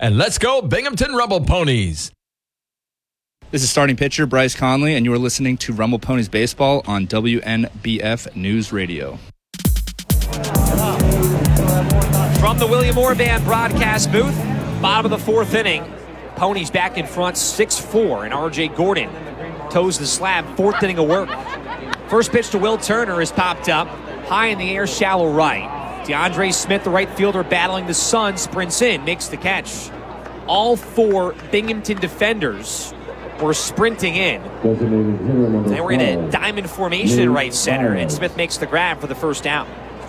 And let's go Binghamton Rumble Ponies. This is starting pitcher Bryce Conley, and you are listening to Rumble Ponies Baseball on WNBF News Radio. From the William Moore Band broadcast booth, bottom of the fourth inning, Ponies back in front 6-4, and R.J. Gordon toes the slab, fourth inning of work. First pitch to Will Turner is popped up, high in the air, shallow right. DeAndre Smith, the right fielder, battling the sun, sprints in, makes the catch. All four Binghamton defenders were sprinting in. They were in a diamond formation in right center, and Smith makes the grab for the first out.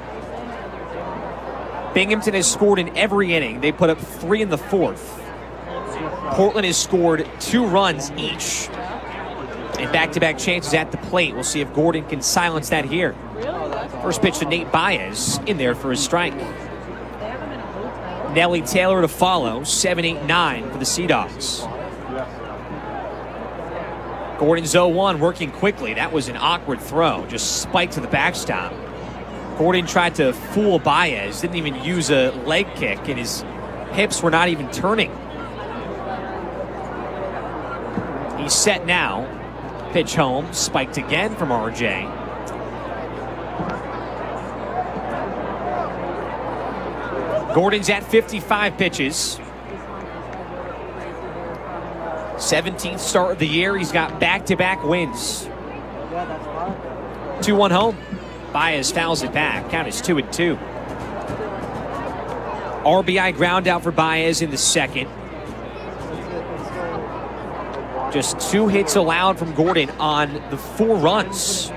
Binghamton has scored in every inning. They put up 3 in the fourth. Portland has scored 2 runs each. And back-to-back chances at the plate. We'll see if Gordon can silence that here. First pitch to Nate Baez, in there for a strike. Nelly Taylor to follow, 7-8-9 for the Sea Dogs. Gordon's 0-1, working quickly. That was an awkward throw, just spiked to the backstop. Gordon tried to fool Baez, didn't even use a leg kick, and his hips were not even turning. He's set now. Pitch home, spiked again from RJ. Gordon's at 55 pitches. 17th start of the year. He's got back-to-back wins. 2-1 home. Baez fouls it back. Count is 2-2. RBI ground out for Baez in the second. Just 2 hits allowed from Gordon on the 4 runs.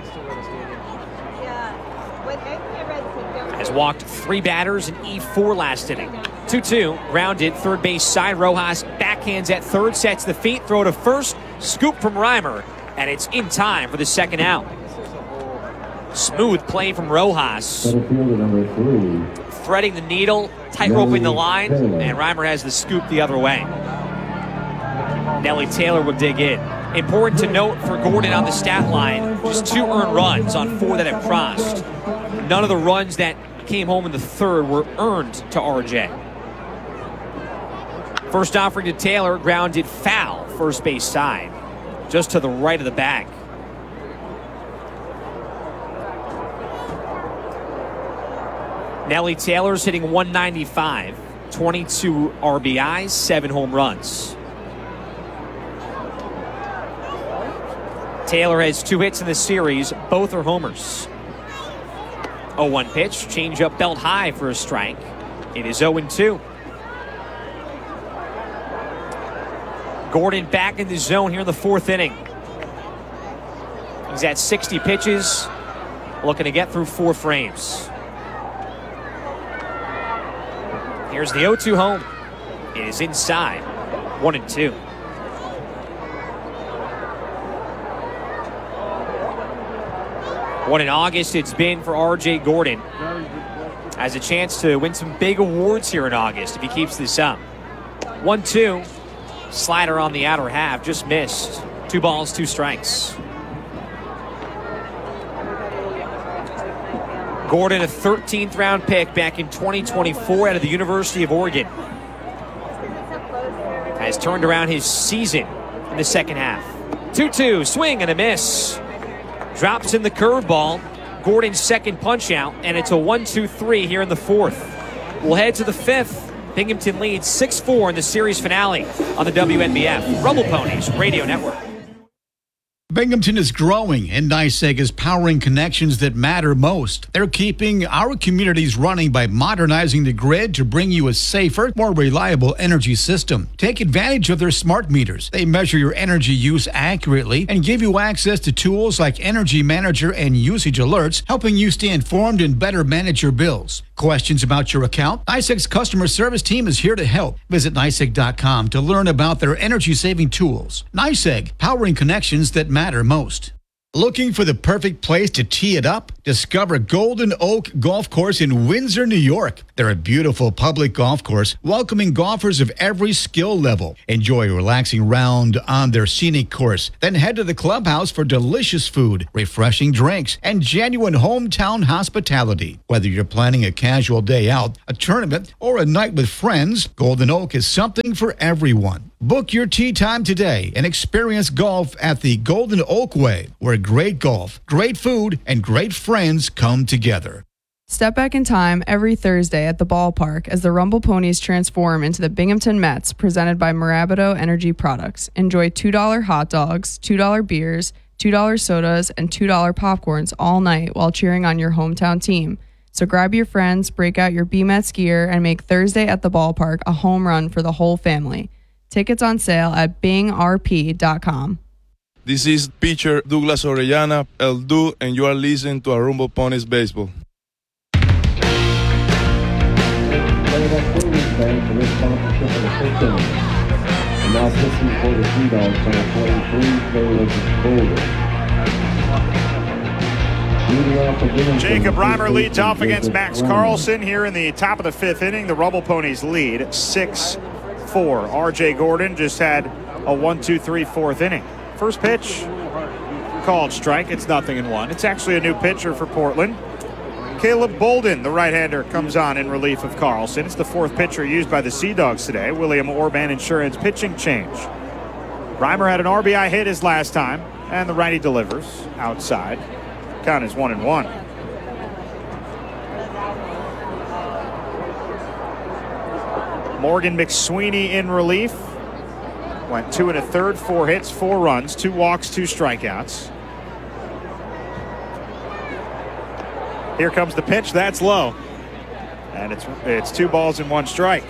Has walked 3 batters in E4 last inning. 2-2, grounded, third base side. Rojas backhands at third, sets the feet, throw to first, scoop from Reimer, and it's in time for the second out. Smooth play from Rojas. Threading the needle, tight-roping the line, and Reimer has the scoop the other way. Nelly Taylor will dig in. Important to note for Gordon on the stat line, just 2 earned runs on 4 that have crossed. None of the runs that came home in the third were earned to RJ. First offering to Taylor, grounded foul, first base side, just to the right of the bag. Nelly Taylor's hitting .195, 22 RBIs, 7 home runs. Taylor has 2 hits in the series, both are homers. 0-1 pitch, changeup belt high for a strike. It is 0-2. Gordon back in the zone here in the 4th inning. He's at 60 pitches, looking to get through 4 frames. Here's the 0-2 home. It is inside, 1-2. What an August it's been for R.J. Gordon. Has a chance to win some big awards here in August if he keeps this up. 1-2. Slider on the outer half, just missed. 2 balls, 2 strikes. Gordon, a 13th round pick back in 2024 out of the University of Oregon, has turned around his season in the second half. 2-2, swing and a miss. Drops in the curveball. Gordon's second punch out, and it's a 1-2-3 here in the 4th. We'll head to the 5th. Binghamton leads 6-4 in the series finale on the WNBF Rumble Ponies Radio Network. Binghamton is growing, and NYSEG is powering connections that matter most. They're keeping our communities running by modernizing the grid to bring you a safer, more reliable energy system. Take advantage of their smart meters. They measure your energy use accurately and give you access to tools like Energy Manager and Usage Alerts, helping you stay informed and better manage your bills. Questions about your account? NYSEG's customer service team is here to help. Visit NYSEG.com to learn about their energy-saving tools. NYSEG, powering connections that matter most. Looking for the perfect place to tee it up? Discover Golden Oak Golf Course in Windsor, New York. They're a beautiful public golf course welcoming golfers of every skill level. Enjoy a relaxing round on their scenic course. Then head to the clubhouse for delicious food, refreshing drinks, and genuine hometown hospitality. Whether you're planning a casual day out, a tournament, or a night with friends, Golden Oak is something for everyone. Book your tee time today and experience golf at the Golden Oak Way, where great golf, great food, and great friends come together. Step back in time every Thursday at the ballpark as the Rumble Ponies transform into the Binghamton Mets, presented by Marabito Energy Products. Enjoy $2 hot dogs, $2 beers, $2 sodas, and $2 popcorns all night while cheering on your hometown team. So grab your friends, break out your B-Mets gear, and make Thursday at the ballpark a home run for the whole family. Tickets on sale at bingrp.com. This is pitcher Douglas Orellana, El Du, and you are listening to a Rumble Ponies Baseball. Jacob Reimer leads off against Max Carlson here in the top of the fifth inning. The Rumble Ponies lead 6-4. R.J. Gordon just had a 1-2-3 fourth inning. First pitch called strike. It's 0-1. It's actually a new pitcher for Portland. Caleb Bolden, the right-hander, comes on in relief of Carlson. It's the fourth pitcher used by the Sea Dogs today. William Orban Insurance pitching change. Reimer had an RBI hit his last time, and the righty delivers outside. Count is 1-1. Morgan McSweeney in relief. Went 2 1/3, 4 hits, 4 runs, 2 walks, 2 strikeouts. Here comes the pitch. That's low. And it's 2 balls and 1 strike.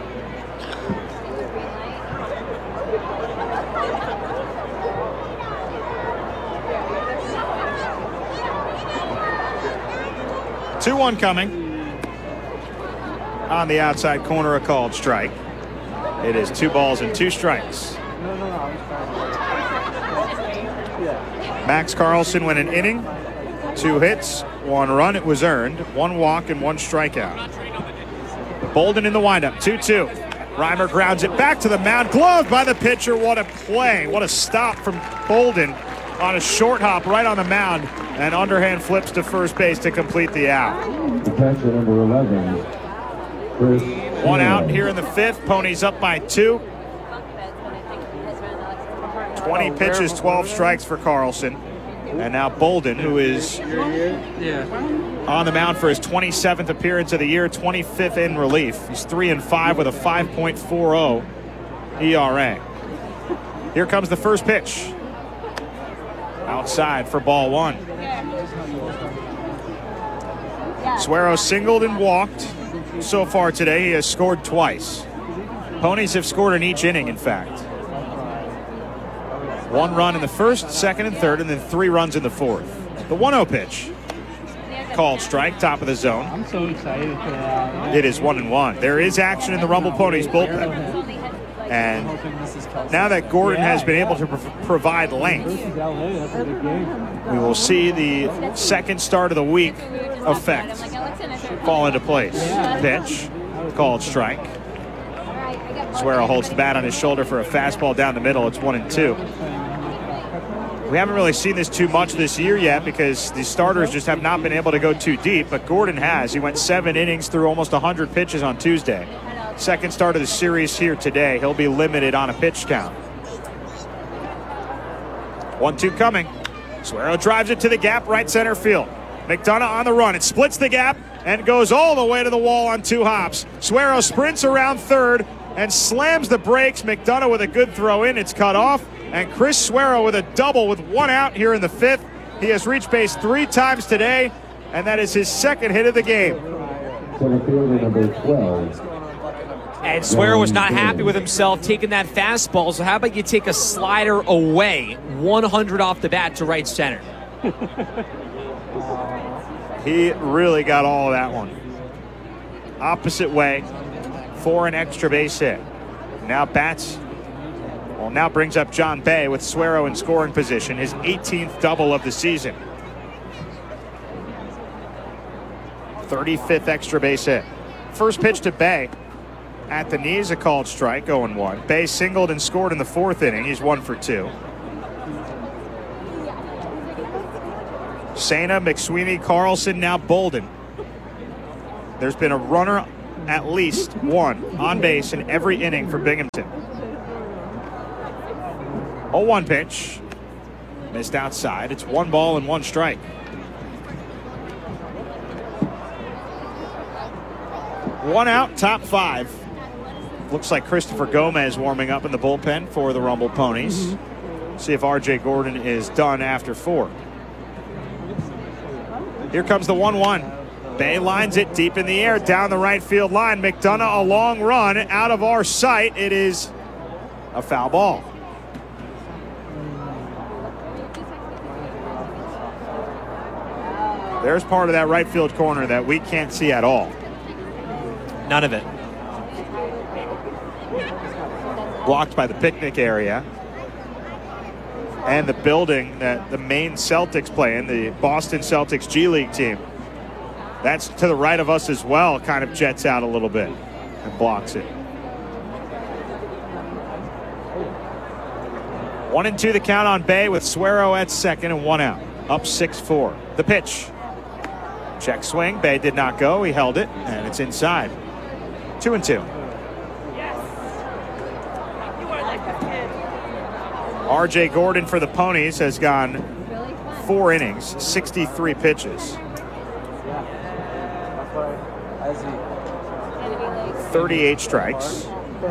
Two one coming. On the outside corner, a called strike. It is 2 balls and 2 strikes. Max Carlson went an inning, 2 hits, 1 run. It was earned, 1 walk and 1 strikeout. Bolden in the windup, 2-2. Reimer grounds it back to the mound. Gloved by the pitcher. What a play. What a stop from Bolden on a short hop right on the mound. And underhand flips to first base to complete the out. The catcher, number 11. 1 out here in the fifth. Ponies up by 2. 20 pitches, 12 strikes for Carlson. And now Bolden, who is on the mound for his 27th appearance of the year, 25th in relief. He's 3-5 with a 5.40 ERA. Here comes the first pitch. Outside for ball 1. Suero singled and walked. So far today, he has scored twice. Ponies have scored in each inning, in fact. 1 run in the first, second, and third, and then 3 runs in the fourth. The 1-0 pitch. Called strike, top of the zone. I'm so excited for that. It is 1-1. There is action in the Rumble Ponies bullpen. And now that Gordon has been able to provide length, we will see the second start of the week effect fall into place. Pitch, called strike. Suero holds the bat on his shoulder for a fastball down the middle. It's 1-2. We haven't really seen this too much this year yet because the starters just have not been able to go too deep, but Gordon has. He went 7 innings through almost 100 pitches on Tuesday. Second start of the series here today. He'll be limited on a pitch count. 1-2 coming. Suero drives it to the gap, right center field. McDonough on the run. It splits the gap and goes all the way to the wall on 2 hops. Suero sprints around third and slams the brakes. McDonough with a good throw in. It's cut off. And Chris Suero with a double with 1 out here in the fifth. He has reached base 3 times today, and that is his second hit of the game. Center fielder, number 12. And Suero was not happy with himself taking that fastball, so how about you take a slider away, 100 off the bat to right center. He really got all of that one. Opposite way for an extra base hit. Now bats Well, now brings up John Bay with Suero in scoring position, his 18th double of the season. 35th extra base hit. First pitch to Bay. At the knees, a called strike, 0-1. Bay singled and scored in the 4th inning. He's 1 for 2. Sena, McSweeney, Carlson, now Bolden. There's been a runner, at least one, on base in every inning for Binghamton. 0-1 pitch. Missed outside. It's 1 ball and 1 strike. One out, top 5. Looks like Christopher Gomez warming up in the bullpen for the Rumble Ponies. See if R.J. Gordon is done after 4. Here comes the 1-1. Bay lines it deep in the air down the right field line. McDonough, a long run out of our sight. It is a foul ball. There's part of that right field corner that we can't see at all. None of it. Blocked by the picnic area. And the building that the main Celtics play in, the Boston Celtics G League team. That's to the right of us as well, kind of jets out a little bit and blocks it. 1-2 the count on Bay with Suero at second and 1 out. Up 6-4. The pitch. Check swing. Bay did not go. He held it, and it's inside. 2-2. R.J. Gordon for the Ponies has gone 4 innings, 63 pitches. 38 strikes.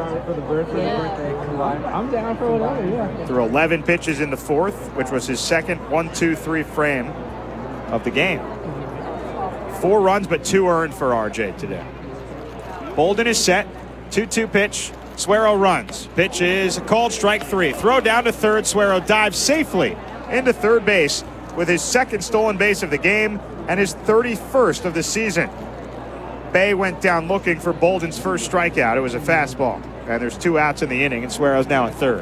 I'm down for whatever, yeah. Threw 11 pitches in the 4th, which was his second 1-2-3 frame of the game. 4 runs, but 2 earned for R.J. today. Bolden is set. 2-2 pitch. Suero runs. Pitch is a called strike 3. Throw down to third. Suero dives safely into third base with his second stolen base of the game and his 31st of the season. Bay went down looking for Bolden's first strikeout. It was a fastball. And there's 2 outs in the inning, and Suero's now at third.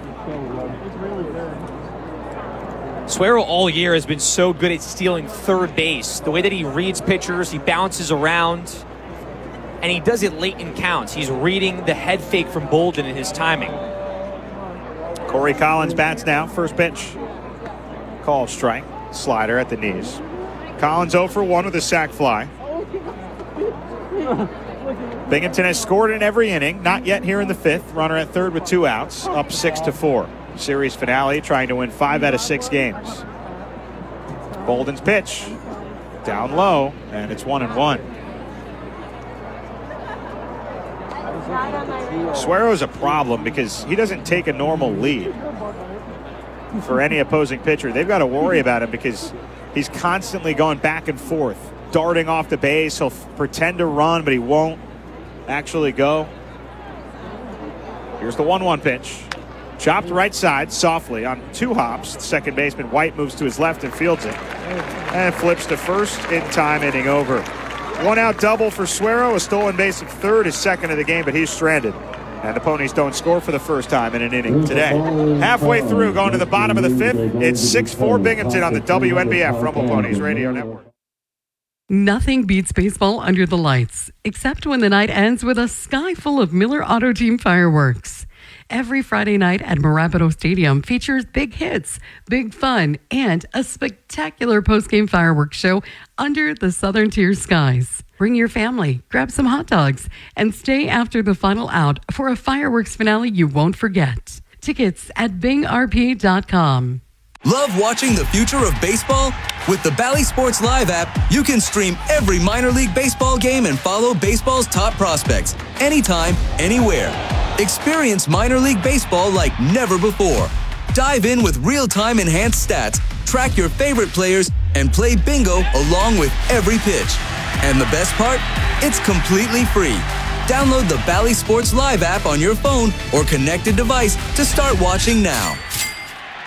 Suero all year has been so good at stealing third base. The way that he reads pitchers, he bounces around, and he does it late in counts. He's reading the head fake from Bolden in his timing. Corey Collins bats now. First pitch. Called strike. Slider at the knees. Collins 0 for 1 with a sac fly. Binghamton has scored in every inning. Not yet here in the 5th. Runner at third with 2 outs. Up 6-4. Series finale, trying to win 5 out of 6 games. Bolden's pitch. Down low, and it's 1-1. Suero is a problem because he doesn't take a normal lead for any opposing pitcher. They've got to worry about him because he's constantly going back and forth, darting off the base. He'll pretend to run, but he won't actually go. Here's the 1-1 pitch. Chopped right side softly on 2 hops. Second baseman White moves to his left and fields it. And flips to first in time, inning over. 1 out double for Suero, a stolen base at third, his second of the game, but he's stranded. And the Ponies don't score for the first time in an inning today. Halfway through, going to the bottom of the 5th, it's 6-4 Binghamton on the WNBF Rumble Ponies Radio Network. Nothing beats baseball under the lights, except when the night ends with a sky full of Miller Auto Team fireworks. Every Friday night at Marabato Stadium features big hits, big fun, and a spectacular post-game fireworks show under the Southern Tier skies. Bring your family, grab some hot dogs, and stay after the final out for a fireworks finale you won't forget. Tickets at bingrpa.com. Love watching the future of baseball? With the Bally Sports Live app, you can stream every minor league baseball game and follow baseball's top prospects anytime, anywhere. Experience minor league baseball like never before. Dive in with real-time enhanced stats, track your favorite players, and play bingo along with every pitch. And the best part? It's completely free. Download the Bally Sports Live app on your phone or connected device to start watching now. At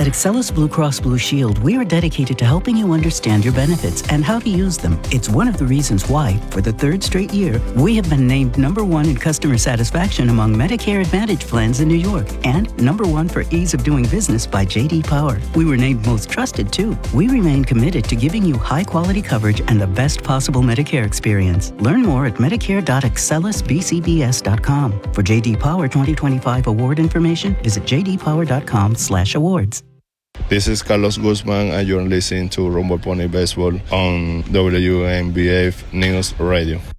At Excellus Blue Cross Blue Shield, we are dedicated to helping you understand your benefits and how to use them. It's one of the reasons why, for the third straight year, we have been named #1 in customer satisfaction among Medicare Advantage plans in New York and #1 for ease of doing business by J.D. Power. We were named most trusted, too. We remain committed to giving you high-quality coverage and the best possible Medicare experience. Learn more at medicare.excellusbcbs.com. For J.D. Power 2025 award information, visit jdpower.com/awards. This is Carlos Guzman, and you're listening to Rumble Pony Baseball on WNBF News Radio.